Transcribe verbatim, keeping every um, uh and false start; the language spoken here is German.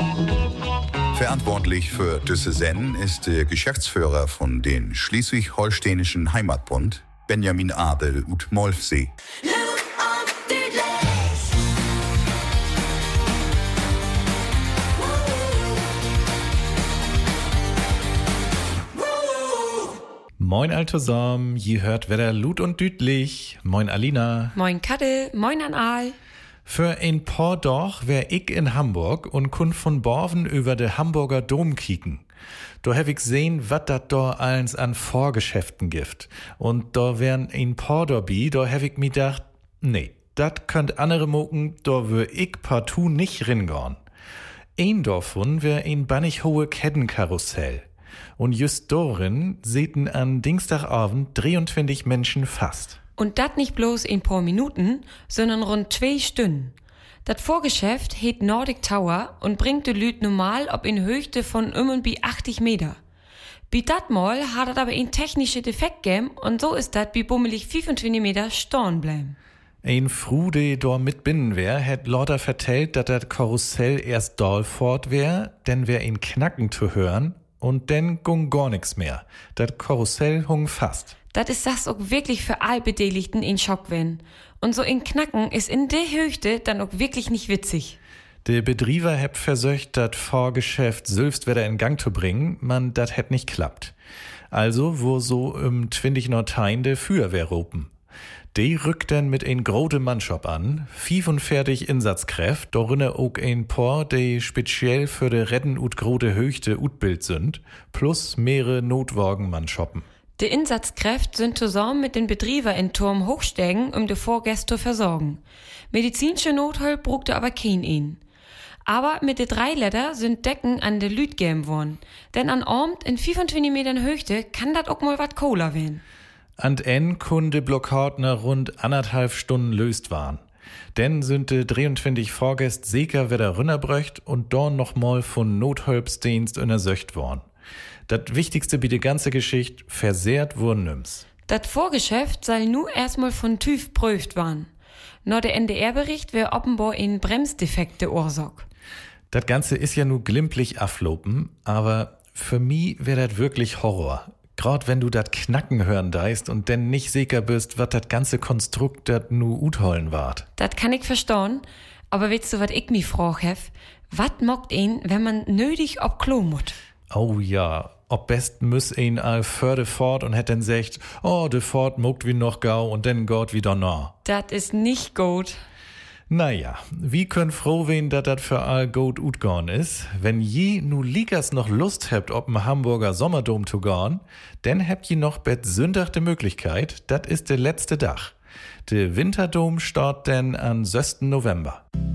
Verantwortlich für diese Sendung ist der Geschäftsführer von den Schleswig-Holsteinischen Heimatbund, Benjamin Adel ut Molfsee. Moin all zusammen, je hört Wetter Lut und Dütlich. Moin Alina. Moin Kadel, moin an Aal. Für ein paar Doch wär ich in Hamburg und kun von Borven über de Hamburger Dom kicken. Da hab ich sehen, wat dat da allens an Vorgeschäften gibt. Und da wären ein paar dabei, da hab ich mir gedacht, nee, dat könnt andere moken, da wür ich partout nicht ringorn. Ein davon wär ein bannig hohe Kettenkarussell. Und just darin sehten an Dienstagabend dreiundzwanzig Menschen fast. Und dat nicht bloß in paar Minuten, sondern rund zwei Stunden. Dat Vorgeschäft heet Nordic Tower und bringt de Lüt normal ob in Höchste von um bi achtzig Meter. Bi dat Mal hat dat aber ein technische Defekt gem und so ist dat bi bummelig fünfundzwanzig Meter storn bleiben. Ein Fru, de dor mit binnen wär, hätt lauter vertellt, dat dat Karussell erst doll fort wär, denn wär in Knacken zu hören und denn gung gar nix mehr. Dat Karussell hung fast. Dat ist das auch wirklich für all Beteiligten in Schock wenn. Und so in Knacken ist in der Höchste dann auch wirklich nicht witzig. Der Betrieber heb versöcht, dat Vorgeschäft selbst wieder in Gang zu bringen, man dat hätt nicht klappt. Also wo so im twindig Nortein de Feuerwehr ropen. Die rückt dann mit ein grote Mannschap an, fünfundvierzig Insatzkräft, darinne auch ein paar, die speziell für de Retten ut grote Höchte utbild sind, plus mehrere Notwagenmannschappen. Die Insatzkräfte sind zusammen mit den Betriebern in Turm hochsteigen, um die Vorgäste zu versorgen. Medizinische Nothilfe brauchte aber kein ihn. Aber mit den drei Letter sind Decken an de Lüt geben worden. Denn an Abend in fünfundzwanzig Metern Höchste kann dat auch mal wat Cola werden. An en kunde Blockade nach rund anderthalb Stunden löst waren. Denn sind de dreiundzwanzig Vorgäste sicher wieder rünnerbröcht und dorn noch mal von Nothilfsdienst untersöcht worden. Das Wichtigste bei der ganze Geschichte, versehrt wurden nims. Das Vorgeschäft soll nu erstmal von TÜV prüft waren. Nach der N D R-Bericht wär offenbar in Bremsdefekte Ursache. Das Ganze ist ja nu glimpflich aflopen, aber für mich wär das wirklich Horror. Grad wenn du dat Knacken hören deist und denn nicht sicher bist, wat dat ganze Konstrukt dat nu utholen wart. Das kann ich verstehen, aber weißt du, wat ich mi frag hef? Wat mockt ihn, wenn man nötig ob Klo mut? Oh ja, ob best müss ihn all förde fort und hätt dann secht, oh, de fort mogt wie noch gau und denn Gott wieder nah. Dat is nicht gut. Naja, wie könnt froh wen, dat dat für all gut utgorn is. Wenn je nu liegers noch Lust habt, ob'n Hamburger Sommerdom zu gorn, denn habt je noch bet Sündach de Möglichkeit, dat is de letzte Dach. De Winterdom start denn an sechsten November.